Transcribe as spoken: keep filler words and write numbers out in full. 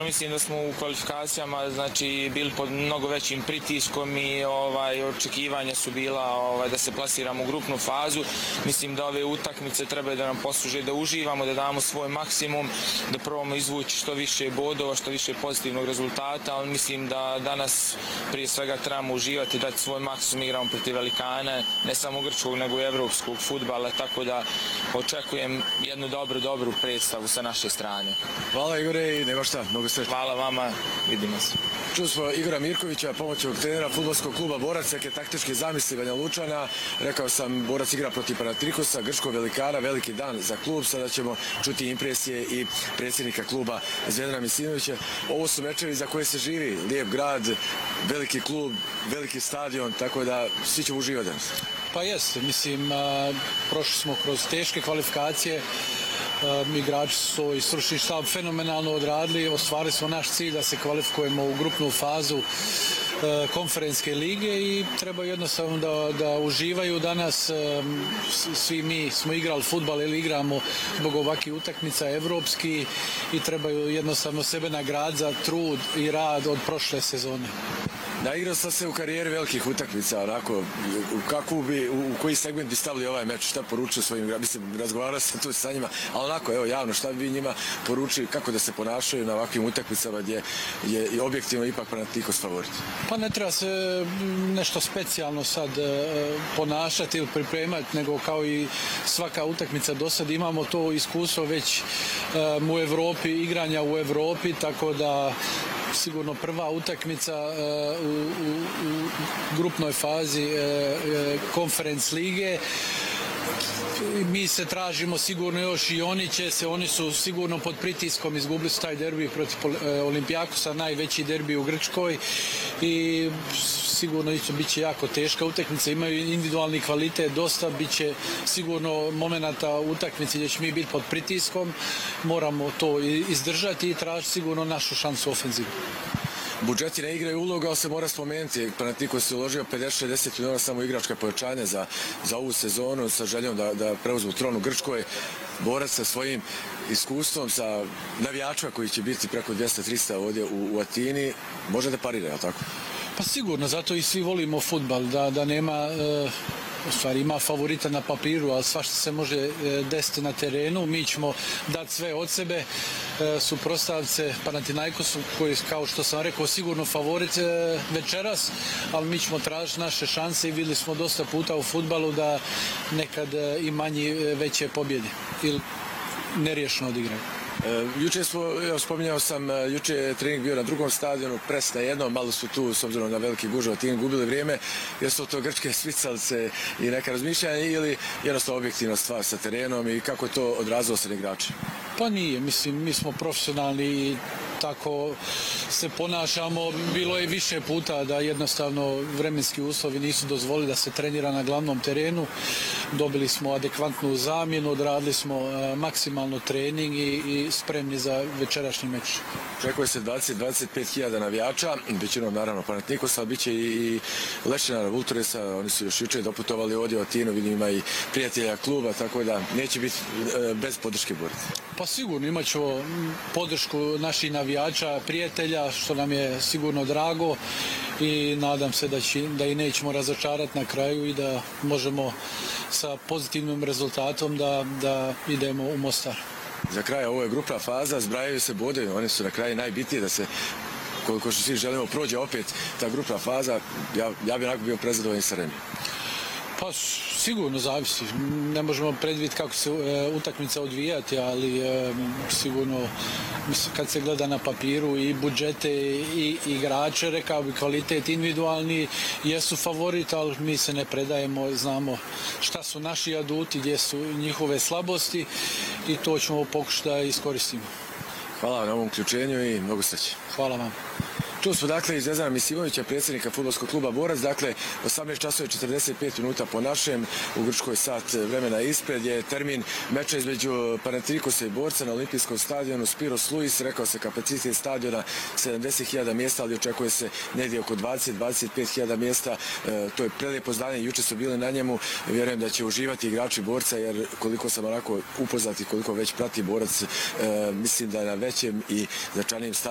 Mislim da smo u kvalifikacijama znači bili pod mnogo većim pritiskom i ovaj očekivanja su bila ovaj da se plasiramo u grupnu fazu. Mislim da ove utakmice trebaju da nam posluže da uživamo, da damo svoj maksimum, da probamo izvući što više bodova, što više pozitivnog rezultata, ali mislim da danas prije svega trebamo uživati, dati svoj maksimum, igramo protiv velikana, ne samo grčkog nego i evropskog fudbala, tako da očekujem jednu dobru, dobru predstavu sa naše strane. Hvala Igore i nema šta, mnogo sreće. Hvala vama, vidimo se. Čuli smo Igora Mirkovića, pomoćnog trenera fudbalskog kluba Borac, neke taktičke zamisli Banja Lučana. Rekao sam, Borac igra protiv Panathinaikosa, grčkog velikana, veliki dan za klub. Sada ćemo čuti impresije i predsjednika kluba Zvedrana Misinovića. Ovo su mečevi za koje se živi, lijep grad, veliki klub, veliki stadion, tako da svi ćemo uživati danas. Pa jeste, mislim, a, prošli smo kroz teške kvalifikacije, a, mi igrači su i stručni štab fenomenalno odradili, ostvarili smo naš cilj da se kvalifikujemo u grupnu fazu a, konferenske lige i treba jednostavno da, da uživaju danas. A, svi mi smo igrali fudbal ili igramo zbog ovakvih utakmica evropski i trebaju jednostavno sebe nagraditi za trud i rad od prošle sezone. Da, igrao sam se u karijeri velikih utakmica, onako, u, kakvu bi, u, u koji segment bi stavili ovaj meč, šta poručio svojim igračima, mislim, razgovarao sam tu sa njima, ali onako, evo, javno, šta bi njima poručili, kako da se ponašaju na ovakvim utakmicama gdje je i objektivno ipak Panathinaikos favorit? Pa ne treba se nešto specijalno sad e, ponašati ili pripremati, nego kao i svaka utakmica do sad imamo to iskustvo već e, u Evropi, igranja u Evropi, tako da sigurno prva utakmica uh, u, u, u grupnoj fazi uh, konferenc lige. Mi se tražimo sigurno još i oni će se, oni su sigurno pod pritiskom, izgubili su taj derbi protiv Olimpijakosa, najveći derbi u Grčkoj i sigurno isto bit će jako teška utakmica, imaju individualni kvalitet, dosta bit će sigurno momenata u utakmici gdje ćemo mi biti pod pritiskom, moramo to izdržati i tražiti sigurno našu šansu ofenzivu. Budžeti ne igraju ulogu, ali se mora spomenuti. Panathinaikos je uložio pedeset šezdeset miliona samo igračka pojačanja za, za ovu sezonu sa željom da, da preuzmu tron u Grčkoj. Borac sa svojim iskustvom, sa navijačima koji će biti preko dvjesto trista ovdje u, u Atini, može da parira, je li tako? Pa sigurno, zato i svi volimo fudbal, da, da nema... E... U stvari ima favorita na papiru, ali svašta se može desiti na terenu. Mi ćemo dati sve od sebe. Suprotstavce Panathinaikosu, koji, kao što sam rekao, sigurno favorit večeras, ali mi ćemo tražiti naše šanse i vidjeli smo dosta puta u fudbalu da nekad i manji veće pobjede ili neriješeno odigraju. E, juče smo, evo, spominjao sam, juče je trening bio na drugom stadionu, pres na jednom, malo su tu, s obzirom na veliki gužva, tim gubili vrijeme, jer su to grčke svicalce i neka razmišljanja ili jednostavno objektivna stvar sa terenom i kako je to odrazilo se igrači? Pa nije, mislim, mi smo profesionalni i tako se ponašamo. Bilo je više puta da jednostavno vremenski uslovi nisu dozvolili da se trenira na glavnom terenu. Dobili smo adekvatnu zamjenu, odradili smo uh, maksimalno trening i, i spremni za večerašnji meč. Očekuje se dvadeset do dvadeset pet hiljada navijača, većinom naravno Panathinaikosa, ali bit će i, i Lešinara, Vulturesa, oni su još juče doputovali ovdje u Atinu, vidim ima i prijatelja kluba, tako da neće biti uh, bez podrške boriti. Pa sigurno imat ćemo podršku naših navijača, prijatelja, što nam je sigurno drago i nadam se da, će, da i nećemo razočarati na kraju i da možemo sa pozitivnim rezultatom da, da idemo u Mostar. Za kraj, ovo je grupna faza, zbrajaju se bodovi, oni su na kraju najbitnije da se, koliko što svi želimo, prođe opet ta grupna faza. Ja, ja bi onako bio prezadovoljan sa Remijom. Pa sigurno zavisi. Ne možemo predvidjeti kako se e, utakmica odvijati, ali e, sigurno kad se gleda na papiru i budžete i igrače, rekao bi kvalitet individualni, jesu favorit, ali mi se ne predajemo, znamo šta su naši aduti, gdje su njihove slabosti i to ćemo pokušati da iskoristimo. Hvala na ovom uključenju i mnogo sreće. Hvala vam. Tu smo dakle iz Zvezdana Misimovića, predsjednika fudbalskog kluba Borac, dakle osamnaest časova i četrdeset pet minuta po našem, u Grčkoj sat vremena ispred je termin meča između Panathinaikosa i Borca na olimpijskom stadionu Spiros Luis. Rekao se kapacitet stadiona sedamdeset hiljada mjesta, ali očekuje se negdje oko dvadeset do dvadeset pet hiljada mjesta. E, to je prelijepo zdanje, juče su bili na njemu, vjerujem da će uživati igrači Borca, jer koliko sam onako upoznat i koliko već prati Borac, e, mislim da je na većem i značajnijem stadionu.